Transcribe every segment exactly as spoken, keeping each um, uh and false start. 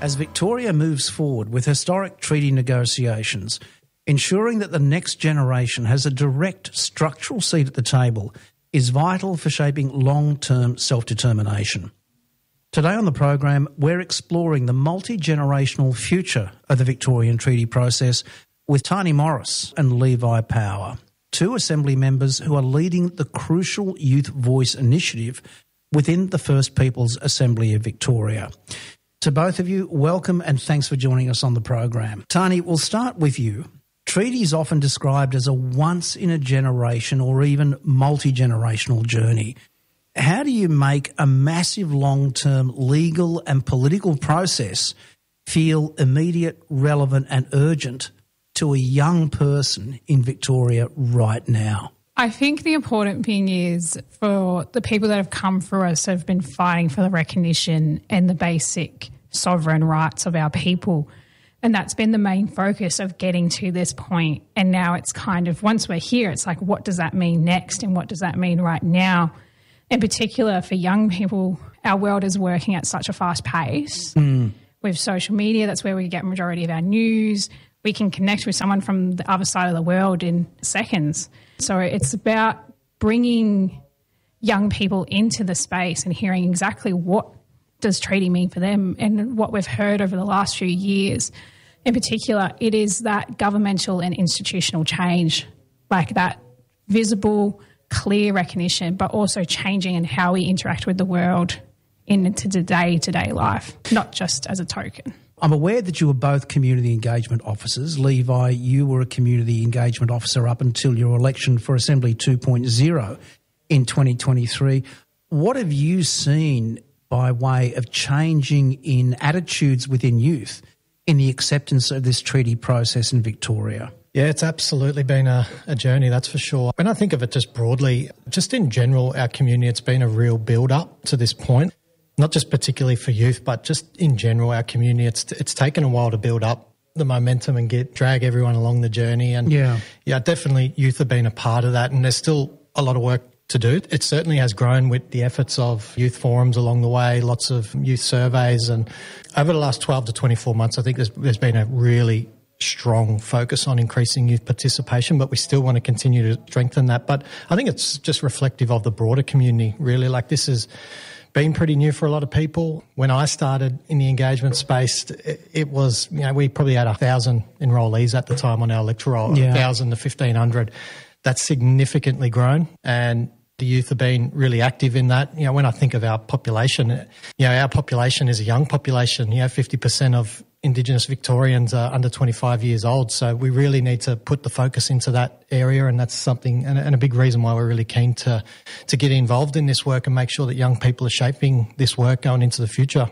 As Victoria moves forward with historic treaty negotiations, ensuring that the next generation has a direct structural seat at the table is vital for shaping long-term self-determination. Today on the program, we're exploring the multi-generational future of the Victorian treaty process with Tani Morris and Levi Power, two Assembly members who are leading the crucial Youth Voice initiative within the First Peoples Assembly of Victoria. To both of you, welcome and thanks for joining us on the program. Tani, we'll start with you. Treaty is often described as a once-in-a-generation or even multi-generational journey. How do you make a massive long-term legal and political process feel immediate, relevant and urgent to a young person in Victoria right now? I think the important thing is for the people that have come through us have been fighting for the recognition and the basic sovereign rights of our people. And that's been the main focus of getting to this point. And now it's kind of, once we're here, it's like, what does that mean next and what does that mean right now? In particular, for young people, our world is working at such a fast pace. Mm. With social media, that's where we get majority of our news. We can connect with someone from the other side of the world in seconds. So it's about bringing young people into the space and hearing exactly what does treaty mean for them. And what we've heard over the last few years, in particular, it is that governmental and institutional change, like that visible, clear recognition, but also changing in how we interact with the world into the day-to-day life, not just as a token. I'm aware that you were both community engagement officers. Levi, you were a community engagement officer up until your election for Assembly two point oh in twenty twenty-three. What have you seen by way of changing in attitudes within youth in the acceptance of this treaty process in Victoria? Yeah, it's absolutely been a, a journey, that's for sure. When I think of it just broadly, just in general, our community, it's been a real build-up to this point, not just particularly for youth, but just in general, our community. It's it's taken a while to build up the momentum and get drag everyone along the journey. And yeah, yeah, definitely youth have been a part of that, and there's still a lot of work to do. It certainly has grown with the efforts of youth forums along the way, lots of youth surveys, and over the last twelve to twenty-four months, I think there's there's been a really strong focus on increasing youth participation, but we still want to continue to strengthen that. But I think it's just reflective of the broader community, really. Like, this has been pretty new for a lot of people. When I started in the engagement space, it, it was, you know, we probably had a thousand enrollees at the time on our electoral roll, yeah. a thousand to fifteen hundred. That's significantly grown, and the youth have been really active in that. You know, when I think of our population, you know, our population is a young population. You know, fifty percent of Indigenous Victorians are under twenty-five years old. So we really need to put the focus into that area, and that's something, and, and a big reason why we're really keen to, to get involved in this work and make sure that young people are shaping this work going into the future.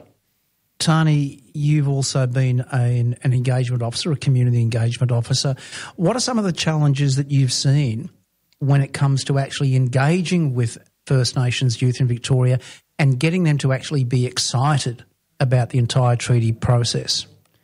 Tani, you've also been an, an engagement officer, a community engagement officer. What are some of the challenges that you've seen when it comes to actually engaging with First Nations youth in Victoria and getting them to actually be excited about the entire treaty process?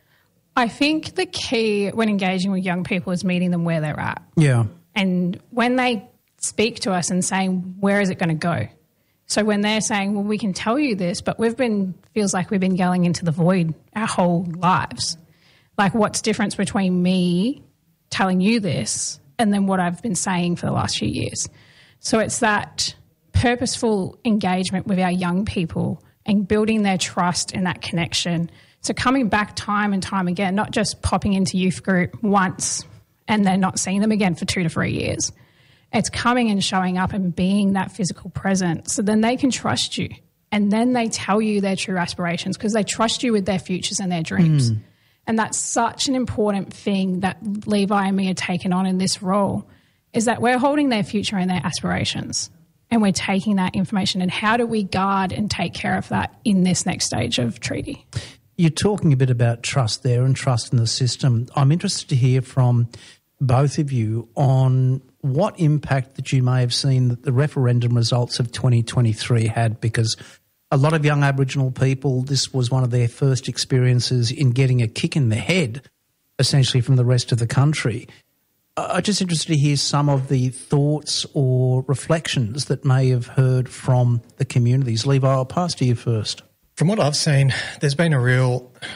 I think the key when engaging with young people is meeting them where they're at. Yeah. And when they speak to us and saying, where is it going to go? So when they're saying, well, we can tell you this, but we've been, feels like we've been yelling into the void our whole lives. Like, what's the difference between me telling you this and then what I've been saying for the last few years? So it's that purposeful engagement with our young people and building their trust in that connection. So coming back time and time again, not just popping into youth group once and then not seeing them again for two to three years. It's coming and showing up and being that physical presence, so then they can trust you, and then they tell you their true aspirations because they trust you with their futures and their dreams. Mm. And that's such an important thing that Levi and me are taking on in this role, is that we're holding their future and their aspirations, and we're taking that information, and how do we guard and take care of that in this next stage of treaty? You're talking a bit about trust there and trust in the system. I'm interested to hear from both of you on what impact that you may have seen that the referendum results of twenty twenty-three had, because a lot of young Aboriginal people, this was one of their first experiences in getting a kick in the head, essentially, from the rest of the country. I'm just interested to hear some of the thoughts or reflections that may have heard from the communities. Levi, I'll pass to you first. From what I've seen, there's been a real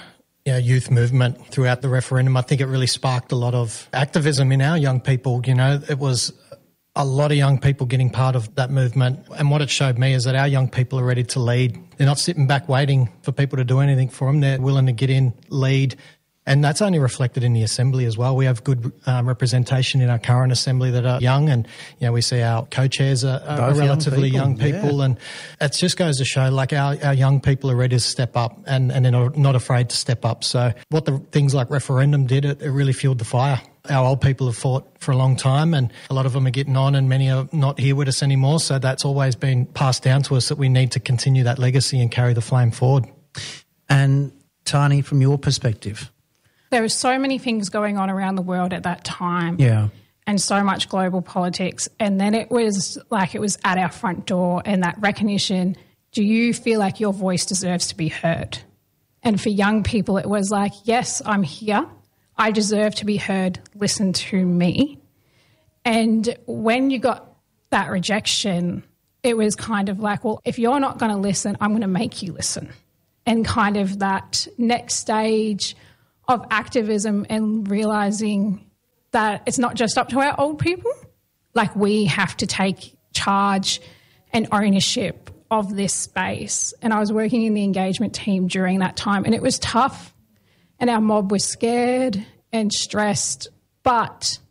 you know, youth movement throughout the referendum. I think it really sparked a lot of activism in our young people. You know, it was a lot of young people getting part of that movement. And what it showed me is that our young people are ready to lead. They're not sitting back waiting for people to do anything for them. They're willing to get in, lead. And that's only reflected in the Assembly as well. We have good um, representation in our current Assembly that are young, and you know we see our co-chairs are, are relatively young people, young people yeah. and it just goes to show like our, our young people are ready to step up and, and they're not, not afraid to step up. So what the things like referendum did, it, it really fueled the fire. Our old people have fought for a long time and a lot of them are getting on and many are not here with us anymore. So that's always been passed down to us that we need to continue that legacy and carry the flame forward. And Tani, from your perspective? There were so many things going on around the world at that time. Yeah. And so much global politics. And then it was like it was at our front door, and that recognition, do you feel like your voice deserves to be heard? And for young people, it was like, yes, I'm here. I deserve to be heard. Listen to me. And when you got that rejection, it was kind of like, well, if you're not going to listen, I'm going to make you listen. And kind of that next stage of activism and realising that it's not just up to our old people. Like we have to take charge and ownership of this space. And I was working in the engagement team during that time, and it was tough and our mob was scared and stressed, but